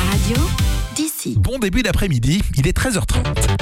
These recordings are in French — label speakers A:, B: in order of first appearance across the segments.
A: radio d'ici.
B: Bon début d'après-midi, il est 13h30.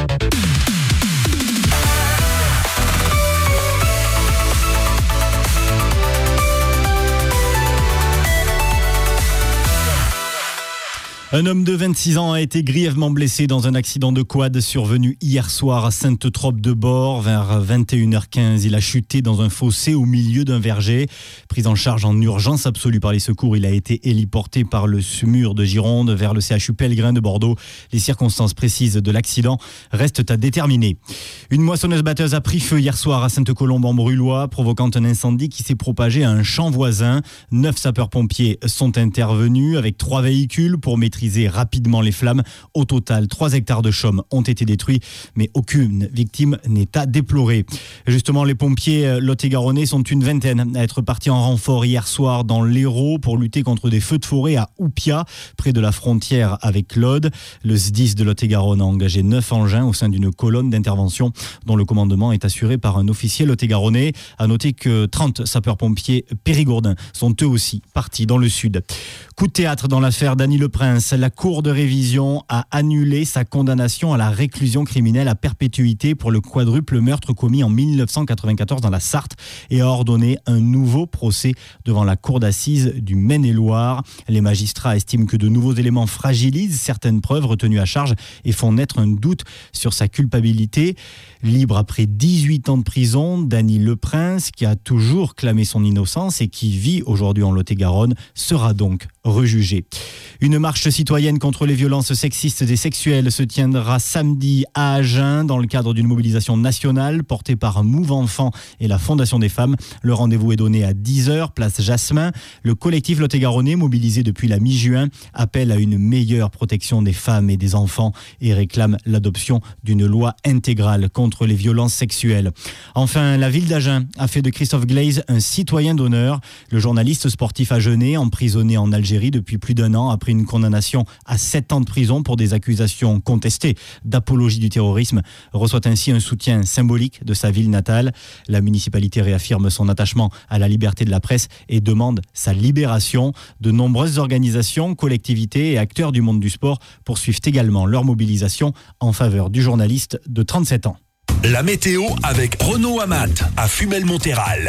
C: Un homme de 26 ans a été grièvement blessé dans un accident de quad survenu hier soir à Sainte-Trope-de-Bord. Vers 21h15, il a chuté dans un fossé au milieu d'un verger. Pris en charge en urgence absolue par les secours, il a été héliporté par le SMUR de Gironde vers le CHU Pellegrin de Bordeaux. Les circonstances précises de l'accident restent à déterminer. Une moissonneuse-batteuse a pris feu hier soir à Sainte-Colombe-en-Brullois, provoquant un incendie qui s'est propagé à un champ voisin. 9 sapeurs-pompiers sont intervenus avec 3 véhicules pour maîtriser rapidement les flammes. Au total, 3 hectares de chaume ont été détruits, mais aucune victime n'est à déplorer. Justement, les pompiers lot-et-garonnais sont une vingtaine à être partis en renfort hier soir dans l'Hérault pour lutter contre des feux de forêt à Oupia, près de la frontière avec l'Aude. Le SDIS de Lot-et-Garonne a engagé 9 engins au sein d'une colonne d'intervention dont le commandement est assuré par un officier lot-et-garonnais. À noter que 30 sapeurs-pompiers périgourdins sont eux aussi partis dans le sud. Coup de théâtre dans l'affaire Dany Leprince. La Cour de révision a annulé sa condamnation à la réclusion criminelle à perpétuité pour le quadruple meurtre commis en 1994 dans la Sarthe et a ordonné un nouveau procès devant la Cour d'assises du Maine-et-Loire. Les magistrats estiment que de nouveaux éléments fragilisent certaines preuves retenues à charge et font naître un doute sur sa culpabilité. Libre après 18 ans de prison, Dany Leprince, qui a toujours clamé son innocence et qui vit aujourd'hui en Lot-et-Garonne, sera donc rejugé. Une marche citoyenne contre les violences sexistes et sexuelles se tiendra samedi à Agen dans le cadre d'une mobilisation nationale portée par Move Enfants et la Fondation des Femmes. Le rendez-vous est donné à 10h, place Jasmin. Le collectif lot-et-garonnais, mobilisé depuis la mi-juin, appelle à une meilleure protection des femmes et des enfants et réclame l'adoption d'une loi intégrale contre les violences sexuelles. Enfin, la ville d'Agen a fait de Christophe Glaze un citoyen d'honneur. Le journaliste sportif agenais, emprisonné en Algérie depuis plus d'1 an après une condamnation à 7 ans de prison pour des accusations contestées d'apologie du terrorisme, reçoit ainsi un soutien symbolique de sa ville natale. La municipalité réaffirme son attachement à la liberté de la presse et demande sa libération. De nombreuses organisations, collectivités et acteurs du monde du sport poursuivent également leur mobilisation en faveur du journaliste de 37 ans.
D: La météo avec Renaud Amat à Fumel-Montéral.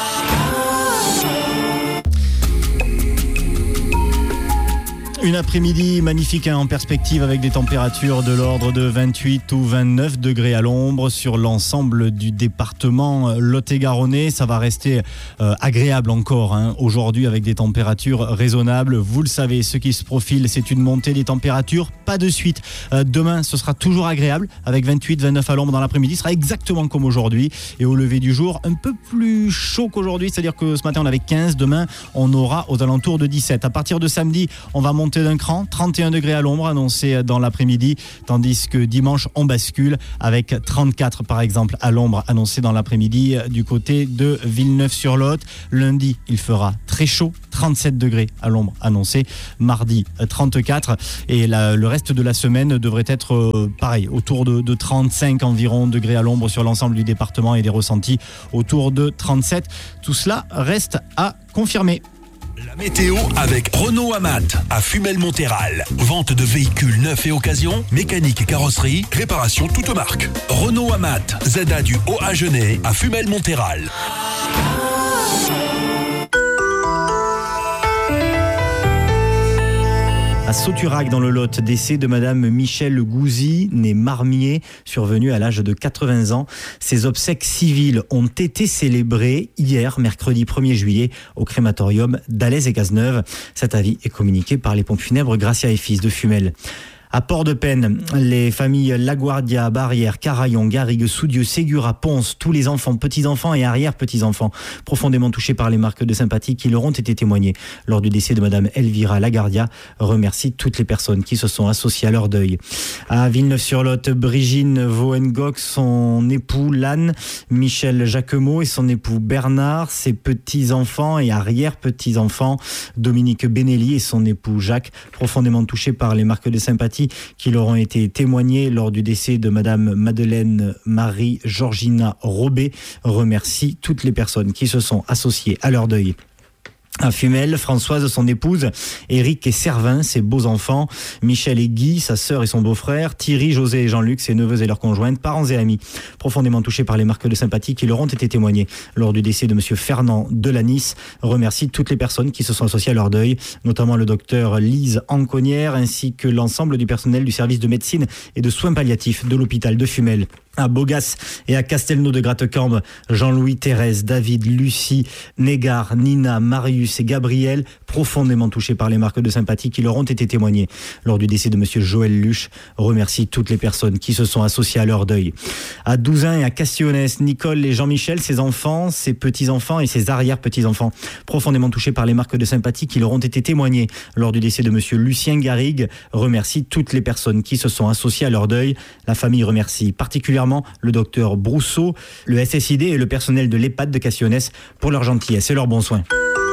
C: Une après-midi magnifique en perspective avec des températures de l'ordre de 28 ou 29 degrés à l'ombre sur l'ensemble du département lot-et-garonnais. Ça va rester agréable encore aujourd'hui avec des températures raisonnables. Vous le savez, ce qui se profile, c'est une montée des températures. Pas de suite. Demain, ce sera toujours agréable avec 28-29 à l'ombre dans l'après-midi. Ce sera exactement comme aujourd'hui. Et au lever du jour, un peu plus chaud qu'aujourd'hui. C'est-à-dire que ce matin, on avait 15. Demain, on aura aux alentours de 17. À partir de samedi, on va monter d'un cran, 31 degrés à l'ombre annoncé dans l'après-midi, tandis que dimanche on bascule avec 34 par exemple à l'ombre annoncé dans l'après-midi du côté de Villeneuve-sur-Lot. Lundi il fera très chaud, 37 degrés à l'ombre annoncé, mardi 34 et le reste de la semaine devrait être pareil, autour de 35 environ degrés à l'ombre sur l'ensemble du département et des ressentis autour de 37. Tout cela reste à confirmer.
D: La météo avec Renaud Amat à Fumel-Montéral. Vente de véhicules neufs et occasion, mécanique et carrosserie, réparation toute marque. Renaud Amat, ZA du Haut-Agenais à Fumel-Montéral.
C: À Sauturac dans le Lot, décès de Madame Michèle Gouzy, née Marmier, survenue à l'âge de 80 ans. Ses obsèques civiles ont été célébrées hier, mercredi 1er juillet, au crématorium d'Alès et Cazeneuve. Cet avis est communiqué par les pompes funèbres Gracia et Fils de Fumel. À Port-de-Peine, les familles Laguardia, Barrière, Carayon, Garrigues, Soudieu, Ségura, Ponce, tous les enfants, petits-enfants et arrière-petits-enfants, profondément touchés par les marques de sympathie qui leur ont été témoignées lors du décès de Madame Elvira Laguardia, remercie toutes les personnes qui se sont associées à leur deuil. À Villeneuve-sur-Lot, Brigitte Vohengock, son époux Lannes, Michel Jacquemot et son époux Bernard, ses petits-enfants et arrière-petits-enfants, Dominique Benelli et son époux Jacques, profondément touchés par les marques de sympathie qui leur ont été témoignées lors du décès de Madame Madeleine Marie Georgina Robet, remercie toutes les personnes qui se sont associées à leur deuil. À Fumel, Françoise, son épouse, Éric et Servin, ses beaux-enfants, Michel et Guy, sa sœur et son beau-frère, Thierry, José et Jean-Luc, ses neveux et leurs conjointes, parents et amis, profondément touchés par les marques de sympathie qui leur ont été témoignées lors du décès de M. Fernand Delanis, remercie toutes les personnes qui se sont associées à leur deuil, notamment le docteur Lise Anconnière, ainsi que l'ensemble du personnel du service de médecine et de soins palliatifs de l'hôpital de Fumel. À Bogas et à Castelnau de Grattecambe, Jean-Louis, Thérèse, David, Lucie, Négard, Nina, Marius et Gabriel, profondément touchés par les marques de sympathie qui leur ont été témoignées lors du décès de M. Joël Luche, remercie toutes les personnes qui se sont associées à leur deuil. À Douzin et à Castillonnès, Nicole et Jean-Michel, ses enfants, ses petits-enfants et ses arrière-petits-enfants, profondément touchés par les marques de sympathie qui leur ont été témoignées lors du décès de M. Lucien Garrigue, remercie toutes les personnes qui se sont associées à leur deuil. La famille remercie particulièrement le docteur Brousseau, le SSID et le personnel de l'EHPAD de Castillonnès pour leur gentillesse et leurs bons soins.